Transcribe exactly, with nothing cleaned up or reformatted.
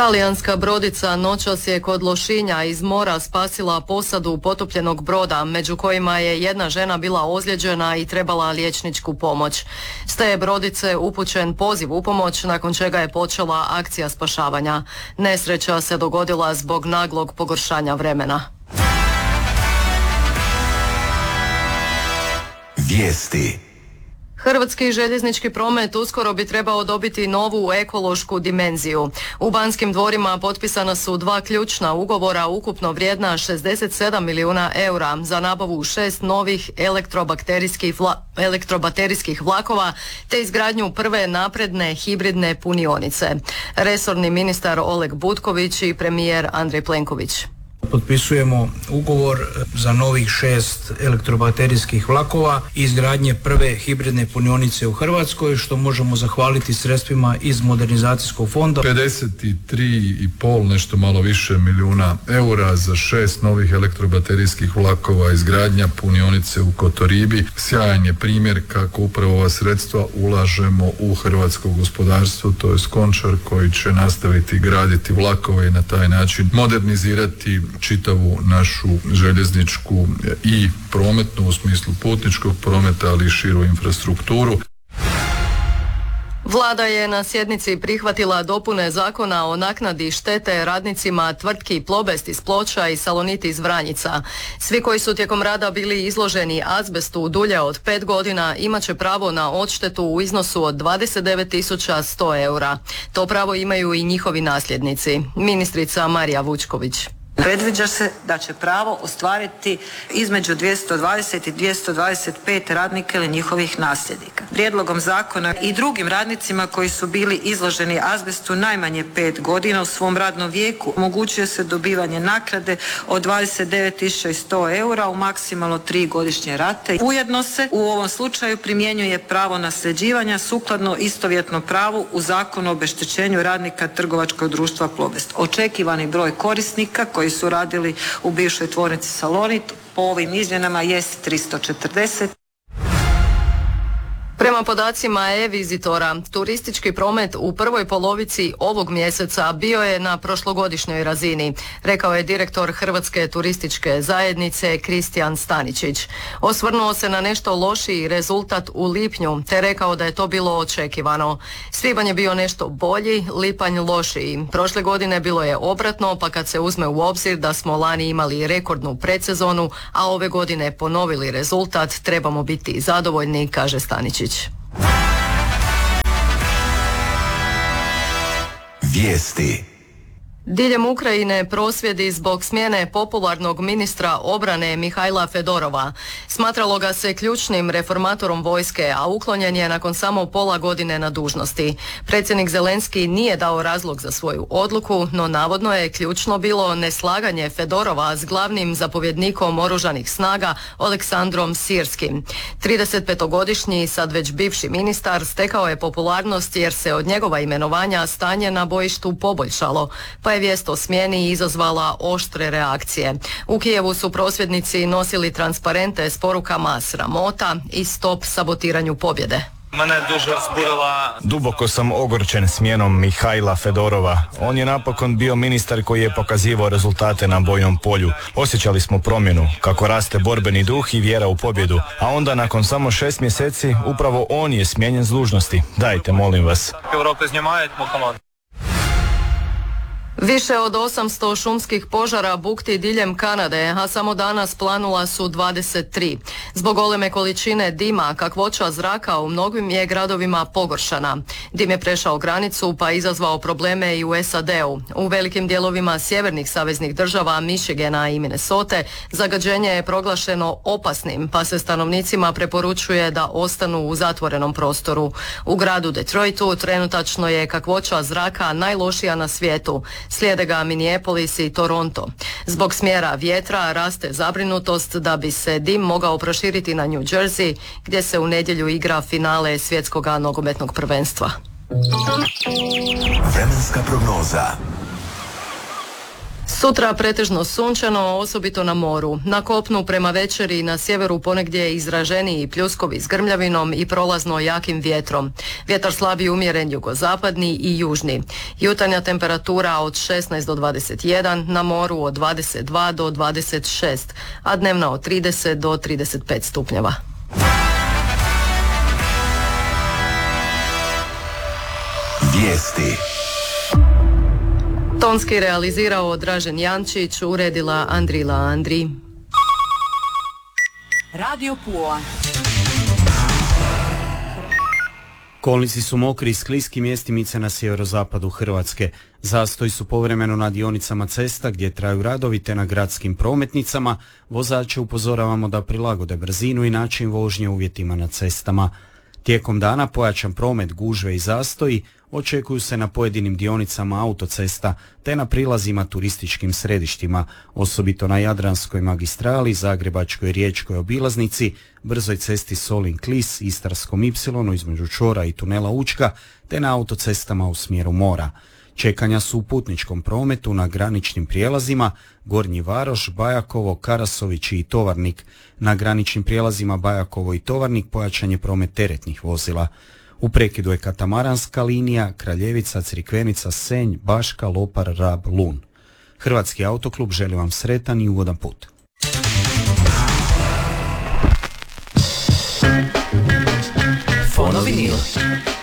Talijanska brodica noćas je kod Lošinja iz mora spasila posadu potopljenog broda, među kojima je jedna žena bila ozlijeđena i trebala liječničku pomoć. S te brodice upućen poziv u pomoć, nakon čega je počela akcija spašavanja. Nesreća se dogodila zbog naglog pogoršanja vremena. Vijesti. Hrvatski željeznički promet uskoro bi trebao dobiti novu ekološku dimenziju. U Banskim dvorima potpisana su dva ključna ugovora ukupno vrijedna šezdeset sedam milijuna eura za nabavu šest novih elektrobakterijskih, vla, elektrobaterijskih vlakova te izgradnju prve napredne hibridne punionice. Resorni ministar Oleg Butković i premijer Andrej Plenković. Potpisujemo ugovor za novih šest elektrobaterijskih vlakova i izgradnje prve hibridne punionice u Hrvatskoj, što možemo zahvaliti sredstvima iz modernizacijskog fonda. pedeset tri i pol, nešto malo više milijuna eura za šest novih elektrobaterijskih vlakova, izgradnja punionice u Kotoribi. Sjajan je primjer kako upravo ova sredstva ulažemo u hrvatsko gospodarstvo, to je Končar koji će nastaviti graditi vlakove i na taj način modernizirati čitavu našu željezničku i prometnu u smislu putničkog prometa, ali i širu infrastrukturu. Vlada je na sjednici prihvatila dopune zakona o naknadi štete radnicima tvrtki Plobest iz Ploča i Salonit iz Vranjica. Svi koji su tijekom rada bili izloženi azbestu dulje od pet godina imat će pravo na odštetu u iznosu od dvadeset devet tisuća sto eura. To pravo imaju i njihovi nasljednici. Ministrica Marija Vučković. Predviđa se da će pravo ostvariti između dvjesto dvadeset i dvjesto dvadeset pet radnika ili njihovih nasljednika. Prijedlogom zakona i drugim radnicima koji su bili izloženi azbestu najmanje pet godina u svom radnom vijeku omogućuje se dobivanje naknade od dvadeset devet tisuća sto eura u maksimalno tri godišnje rate. Ujedno se u ovom slučaju primjenjuje pravo nasljeđivanja sukladno istovjetnom pravu u Zakonu o obeštećenju radnika trgovačkog društva Plobest. Očekivani broj korisnika koji su radili u bivšoj tvornici Salonit po ovim izmjenama jest tristo četrdeset. Prema podacima e-vizitora, turistički promet u prvoj polovici ovog mjeseca bio je na prošlogodišnjoj razini, rekao je direktor Hrvatske turističke zajednice Kristijan Staničić. Osvrnuo se na nešto lošiji rezultat u lipnju, te rekao da je to bilo očekivano. Svibanj je bio nešto bolji, lipanj lošiji. Prošle godine bilo je obratno, pa kad se uzme u obzir da smo lani imali rekordnu predsezonu, a ove godine ponovili rezultat, trebamo biti zadovoljni, kaže Staničić. Vijesti. Diljem Ukrajine prosvjedi zbog smjene popularnog ministra obrane Mihajla Fedorova. Smatralo ga se ključnim reformatorom vojske, a uklonjen je nakon samo pola godine na dužnosti. Predsjednik Zelenski nije dao razlog za svoju odluku, no navodno je ključno bilo neslaganje Fedorova s glavnim zapovjednikom oružanih snaga Aleksandrom Sirskim. tridesetpetogodišnji, sad već bivši ministar, stekao je popularnost jer se od njegova imenovanja stanje na bojištu poboljšalo, pa je vijest o smjeni izazvala oštre reakcije. U Kijevu su prosvjednici nosili transparente s porukama sramota i stop sabotiranju pobjede. Mene duže zburila. Duboko sam ogorčen smjenom Mihajla Fedorova. On je napokon bio ministar koji je pokazivao rezultate na bojnom polju. Osjećali smo promjenu, kako raste borbeni duh i vjera u pobjedu. A onda nakon samo šest mjeseci upravo on je smijenjen s dužnosti. Dajte, molim vas. Europe znімають команду. Više od osamsto šumskih požara bukti diljem Kanade, a samo danas planula su dvadeset tri. Zbog goleme količine dima, kakvoća zraka u mnogim je gradovima pogoršana. Dim je prešao granicu pa izazvao probleme i u S A D-u. U velikim dijelovima sjevernih saveznih država, Michigana i Minnesote, zagađenje je proglašeno opasnim, pa se stanovnicima preporučuje da ostanu u zatvorenom prostoru. U gradu Detroitu trenutačno je kakvoća zraka najlošija na svijetu. Slijede ga Minneapolis i Toronto. Zbog smjera vjetra raste zabrinutost da bi se dim mogao proširiti na New Jersey, gdje se u nedjelju igra finale svjetskog nogometnog prvenstva. Vremenska prognoza. Sutra pretežno sunčano, osobito na moru. Na kopnu prema večeri i na sjeveru ponegdje izraženiji pljuskovi s grmljavinom i prolazno jakim vjetrom. Vjetar slab i umjeren jugozapadni i južni. Jutarnja temperatura od šesnaest do dvadeset jedan, na moru od dvadeset dva do dvadeset šest, a dnevna od trideset do trideset pet stupnjeva. Vijesti. Tonski realizirao Dražen Jančić, uredila Andrila Andri. Radio Pula. Kolnici su mokri i skliski mjestimice na sjeverozapadu Hrvatske. Zastoji su povremeno na dionicama cesta gdje traju radovi te na gradskim prometnicama. Vozače upozoravamo da prilagode brzinu i način vožnje uvjetima na cestama. Tijekom dana pojačan promet, gužve i zastoji očekuju se na pojedinim dionicama autocesta te na prilazima turističkim središtima, osobito na Jadranskoj magistrali, Zagrebačkoj riječkoj obilaznici, brzoj cesti Solin-Klis, Istarskom ipsilonu između čvora i tunela Učka te na autocestama u smjeru mora. Čekanja su u putničkom prometu na graničnim prijelazima Gornji Varoš, Bajakovo, Karasović i Tovarnik. Na graničnim prijelazima Bajakovo i Tovarnik pojačan je promet teretnih vozila. U prekidu je katamaranska linija Kraljevica, Crikvenica, Senj, Baška, Lopar, Rab, Lun. Hrvatski autoklub želi vam sretan i ugodan put. Fonovinil.